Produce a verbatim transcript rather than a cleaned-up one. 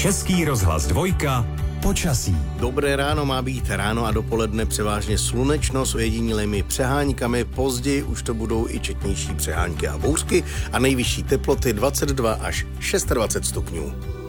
Český rozhlas dvojka. Počasí. Dobré ráno má být, ráno a dopoledne převážně slunečno s ojedinělými přeháňkami, později už to budou i četnější přehánky a bouřky a nejvyšší teploty dvacet dva až dvacet šest stupňů.